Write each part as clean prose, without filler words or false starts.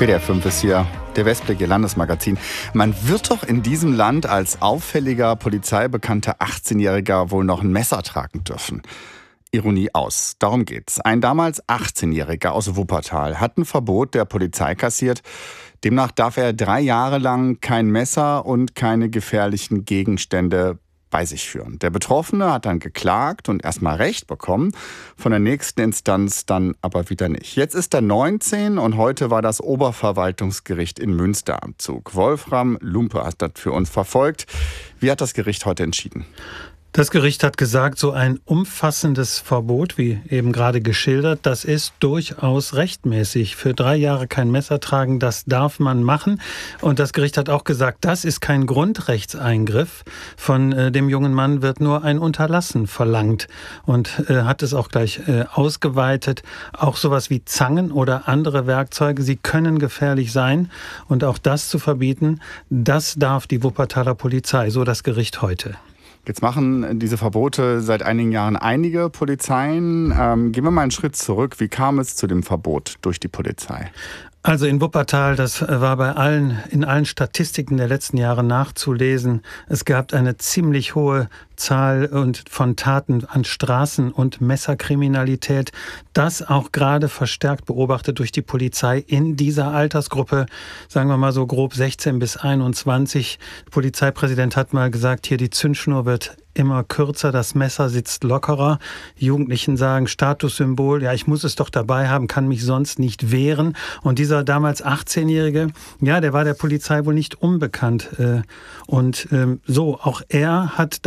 WDR 5 ist hier, der Westblick, Ihr Landesmagazin. Man wird doch in diesem Land als auffälliger, polizeibekannter 18-Jähriger wohl noch ein Messer tragen dürfen. Ironie aus. Darum geht's. Ein damals 18-Jähriger aus Wuppertal hat ein Verbot der Polizei kassiert. Demnach darf er 3 Jahre lang kein Messer und keine gefährlichen Gegenstände bei sich führen. Der Betroffene hat dann geklagt und erstmal Recht bekommen, von der nächsten Instanz dann aber wieder nicht. Jetzt ist er 19 und heute war das Oberverwaltungsgericht in Münster am Zug. Wolfram Lumpe hat das für uns verfolgt. Wie hat das Gericht heute entschieden? Das Gericht hat gesagt, so ein umfassendes Verbot, wie eben gerade geschildert, das ist durchaus rechtmäßig. Für 3 Jahre kein Messer tragen, das darf man machen. Und das Gericht hat auch gesagt, das ist kein Grundrechtseingriff. Von dem jungen Mann wird nur ein Unterlassen verlangt. Und hat es auch gleich ausgeweitet. Auch sowas wie Zangen oder andere Werkzeuge, sie können gefährlich sein. Und auch das zu verbieten, das darf die Wuppertaler Polizei, so das Gericht heute. Jetzt machen diese Verbote seit einigen Jahren einige Polizeien. Gehen wir mal einen Schritt zurück. Wie kam es zu dem Verbot durch die Polizei? Also in Wuppertal, das war in allen Statistiken der letzten Jahre nachzulesen. Es gab eine ziemlich hohe Zahl von Taten an Straßen- und Messerkriminalität. Das auch gerade verstärkt beobachtet durch die Polizei in dieser Altersgruppe, sagen wir mal so grob 16 bis 21. Der Polizeipräsident hat mal gesagt, hier die Zündschnur wird immer kürzer, das Messer sitzt lockerer. Die Jugendlichen sagen, Statussymbol, ja, ich muss es doch dabei haben, kann mich sonst nicht wehren. Und dieser damals 18-Jährige, ja, der war der Polizei wohl nicht unbekannt. Auch er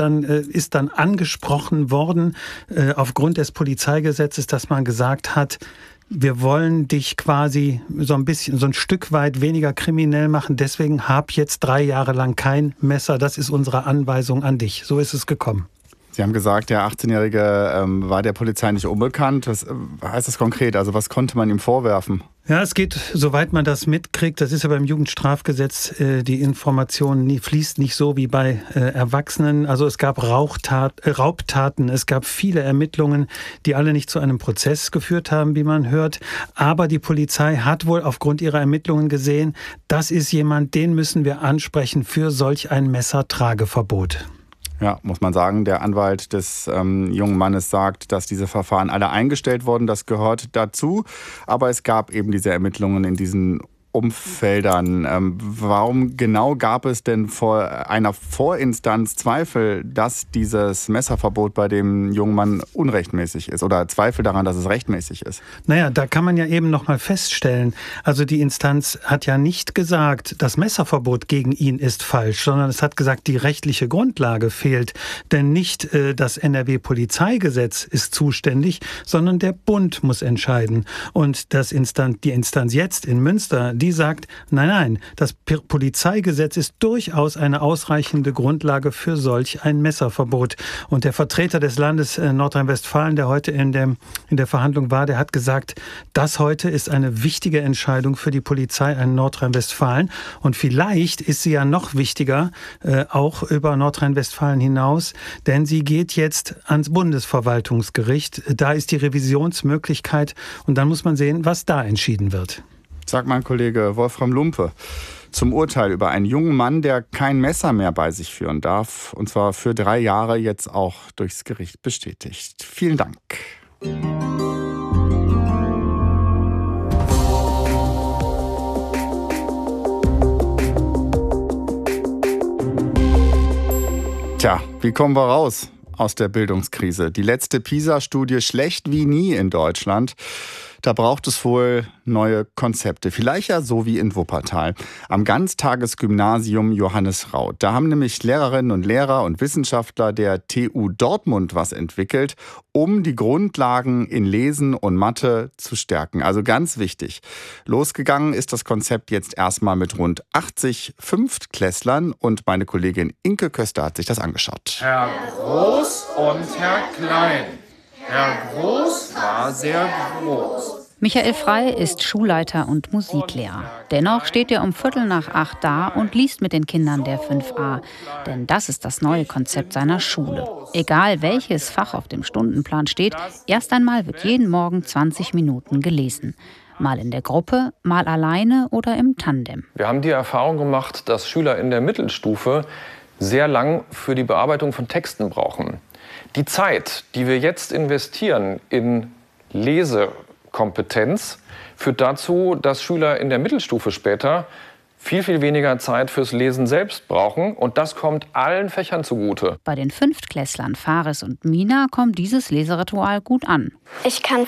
ist dann angesprochen worden aufgrund des Polizeigesetzes, dass man gesagt hat, wir wollen dich quasi so ein Stück weit weniger kriminell machen. Deswegen hab jetzt 3 Jahre lang kein Messer. Das ist unsere Anweisung an dich. So ist es gekommen. Sie haben gesagt, der 18-Jährige war der Polizei nicht unbekannt. Was heißt das konkret? Also was konnte man ihm vorwerfen? Ja, es geht, soweit man das mitkriegt, das ist ja beim Jugendstrafgesetz, die Information fließt nicht so wie bei Erwachsenen. Also es gab Raubtaten, es gab viele Ermittlungen, die alle nicht zu einem Prozess geführt haben, wie man hört. Aber die Polizei hat wohl aufgrund ihrer Ermittlungen gesehen, das ist jemand, den müssen wir ansprechen für solch ein Messertrageverbot. Ja, muss man sagen, der Anwalt des jungen Mannes sagt, dass diese Verfahren alle eingestellt wurden. Das gehört dazu. Aber es gab eben diese Ermittlungen in diesen Umfeldern. Warum genau gab es denn vor einer Vorinstanz Zweifel, dass dieses Messerverbot bei dem jungen Mann unrechtmäßig ist oder Zweifel daran, dass es rechtmäßig ist? Naja, da kann man ja eben noch mal feststellen, also die Instanz hat ja nicht gesagt, das Messerverbot gegen ihn ist falsch, sondern es hat gesagt, die rechtliche Grundlage fehlt. Denn nicht das NRW-Polizeigesetz ist zuständig, sondern der Bund muss entscheiden. Und die Instanz jetzt in Münster, die sagt, nein, das Polizeigesetz ist durchaus eine ausreichende Grundlage für solch ein Messerverbot. Und der Vertreter des Landes Nordrhein-Westfalen, der heute in der Verhandlung war, der hat gesagt, das heute ist eine wichtige Entscheidung für die Polizei in Nordrhein-Westfalen. Und vielleicht ist sie ja noch wichtiger, auch über Nordrhein-Westfalen hinaus, denn sie geht jetzt ans Bundesverwaltungsgericht. Da ist die Revisionsmöglichkeit und dann muss man sehen, was da entschieden wird. Sagt mein Kollege Wolfram Lumpe zum Urteil über einen jungen Mann, der kein Messer mehr bei sich führen darf. Und zwar für 3 Jahre, jetzt auch durchs Gericht bestätigt. Vielen Dank. Tja, wie kommen wir raus aus der Bildungskrise? Die letzte PISA-Studie schlecht wie nie in Deutschland. Da braucht es wohl neue Konzepte. Vielleicht ja so wie in Wuppertal am Ganztagesgymnasium Johannes Rau. Da haben nämlich Lehrerinnen und Lehrer und Wissenschaftler der TU Dortmund was entwickelt, um die Grundlagen in Lesen und Mathe zu stärken. Also ganz wichtig. Losgegangen ist das Konzept jetzt erstmal mit rund 80 Fünftklässlern und meine Kollegin Inke Köster hat sich das angeschaut. Herr Groß und Herr Klein. Herr Groß war sehr groß. Michael Frey ist Schulleiter und Musiklehrer. Dennoch steht er um 7:45 da und liest mit den Kindern der 5a. Denn das ist das neue Konzept seiner Schule. Egal welches Fach auf dem Stundenplan steht, erst einmal wird jeden Morgen 20 Minuten gelesen. Mal in der Gruppe, mal alleine oder im Tandem. Wir haben die Erfahrung gemacht, dass Schüler in der Mittelstufe sehr lang für die Bearbeitung von Texten brauchen. Die Zeit, die wir jetzt investieren in Lesekompetenz, führt dazu, dass Schüler in der Mittelstufe später viel, viel weniger Zeit fürs Lesen selbst brauchen. Und das kommt allen Fächern zugute. Bei den Fünftklässlern Faris und Mina kommt dieses Leseritual gut an. Ich kann